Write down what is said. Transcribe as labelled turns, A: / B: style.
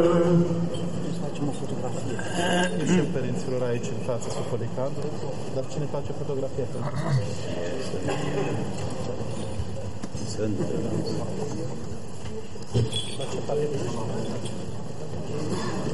A: Să facem o fotografie.
B: Ieșim părinților aici în față sub policadru, dar cine face fotografia?
C: Sunt.
B: Face parte.